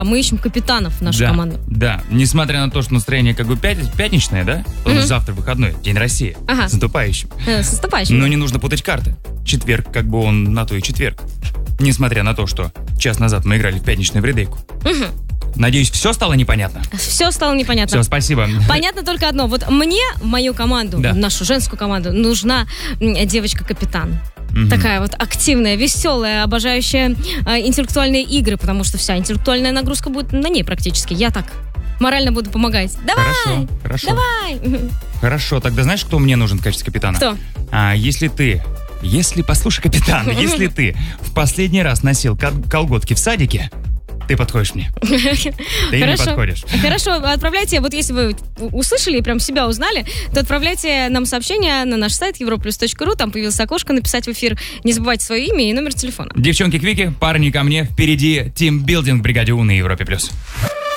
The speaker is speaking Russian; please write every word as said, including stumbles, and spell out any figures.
Мы ищем капитанов в нашу да, команду. Да, несмотря на то, что настроение как бы пятни- пятничное, да? Потому что завтра выходной, День России. Ага. С наступающим. Э, с наступающим. Но не нужно путать карты. Четверг, как бы он на то и четверг. Несмотря на то, что час назад мы играли в пятничную вредейку. Угу. Надеюсь, все стало непонятно? Все стало непонятно. Все, спасибо. Понятно только одно. Вот мне, в мою команду, Да. в нашу женскую команду, нужна м, девочка-капитан. Мгм. Такая вот активная, веселая, обожающая э, интеллектуальные игры, потому что вся интеллектуальная нагрузка будет на ней практически. Я так морально буду помогать. Давай! Хорошо, хорошо. Давай! Хорошо, тогда знаешь, кто мне нужен в качестве капитана? Кто? А, если ты, если, послушай, капитан, если ты в последний раз носил кол- колготки в садике, ты подходишь мне. Ты мне Хорошо. подходишь. Хорошо, отправляйте, вот если вы услышали и прям себя узнали, то отправляйте нам сообщение на наш сайт европлюс точка ру, там появилось окошко написать в эфир. Не забывайте свое имя и номер телефона. Девчонки-квики, парни ко мне, впереди тимбилдинг в бригаде У на Европе+. плюс.